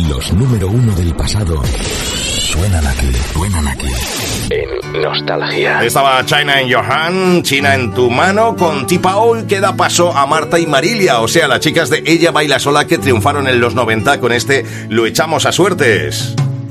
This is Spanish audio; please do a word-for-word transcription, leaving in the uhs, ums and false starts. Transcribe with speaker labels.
Speaker 1: Los número uno del pasado suenan aquí, suenan aquí. En Nostalgia.
Speaker 2: Estaba China in Your Hand, China en tu mano, con T-Paul, que da paso a Marta y Marilia, o sea, las chicas de Ella Baila Sola, que triunfaron en los noventa con este Lo echamos a suertes.